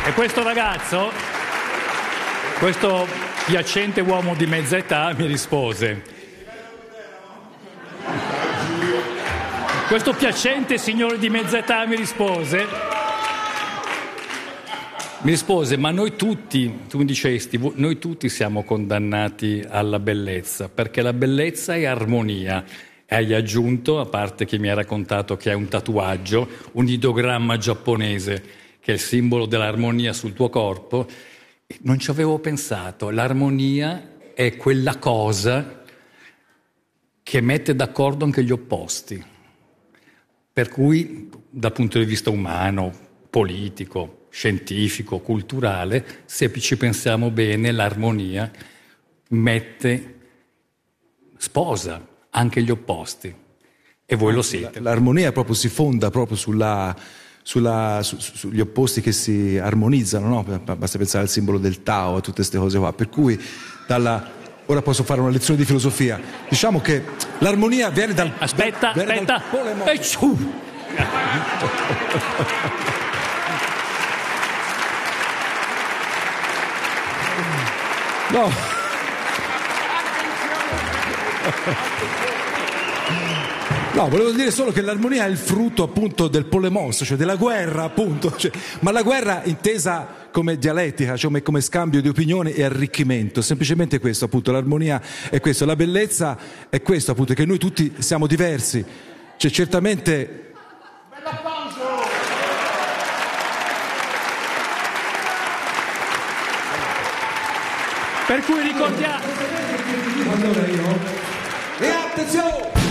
E questo ragazzo, questo piacente uomo di mezza età, mi rispose. Questo piacente signore di mezza età mi rispose, ma noi tutti, tu mi dicesti, noi tutti siamo condannati alla bellezza, perché la bellezza è armonia. E hai aggiunto, a parte che mi hai raccontato che hai un tatuaggio, un ideogramma giapponese, che è il simbolo dell'armonia sul tuo corpo, non ci avevo pensato. L'armonia è quella cosa che mette d'accordo anche gli opposti. Per cui, dal punto di vista umano, politico, scientifico, culturale, se ci pensiamo bene, l'armonia sposa anche gli opposti. E voi lo siete. L'armonia proprio si fonda proprio sugli opposti che si armonizzano, no? Basta pensare al simbolo del Tao e tutte queste cose qua. Per cui ora posso fare una lezione di filosofia. Diciamo che l'armonia viene dal Aspetta. dal polemon. No. No, volevo dire solo che l'armonia è il frutto appunto del polemos, cioè della guerra appunto, ma la guerra intesa come dialettica, cioè come scambio di opinioni e arricchimento, semplicemente questo appunto, l'armonia è questo, la bellezza è questo appunto, che noi tutti siamo diversi, cioè certamente... Per cui ricordiamo... Allora io... E attenzione!